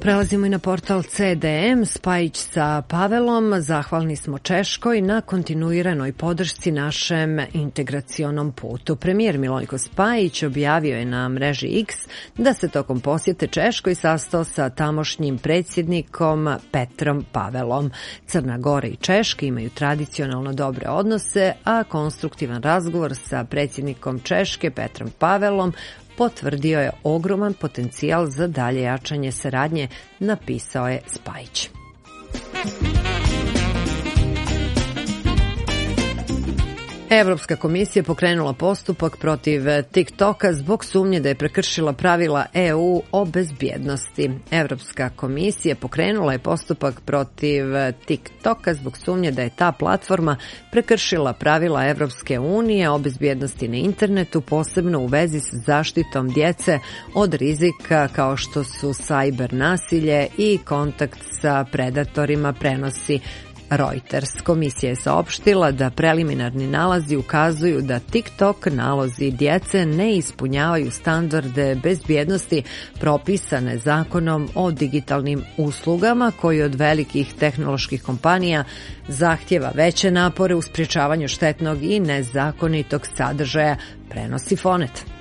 Prelazimo i na portal CDM. Spajić sa Pavelom. Zahvalni smo Češkoj na kontinuiranoj podršci našem integracionom putu. Premijer Milojko Spajić objavio je na mreži X da se tokom posjete Češkoj sastao sa tamošnjim predsjednikom Petrom Pavelom. Crna Gora i Češka imaju tradicionalno dobre odnose, a konstruktivan razgovor sa predsjednikom Češke Petrom Pavelom potvrdio je ogroman potencijal za dalje jačanje saradnje, napisao je Spajić. Evropska komisija pokrenula postupak protiv TikToka zbog sumnje da je prekršila pravila EU o bezbjednosti. Evropska komisija pokrenula je postupak protiv TikToka zbog sumnje da je ta platforma prekršila pravila Evropske unije o bezbjednosti na internetu, posebno u vezi s zaštitom djece od rizika kao što su cyber nasilje i kontakt sa predatorima, prenosi Reuters. Komisija je saopštila da preliminarni nalazi ukazuju da TikTok nalozi djece ne ispunjavaju standarde bezbjednosti propisane zakonom o digitalnim uslugama, koji od velikih tehnoloških kompanija zahtjeva veće napore u sprječavanju štetnog i nezakonitog sadržaja, prenosi Fonet.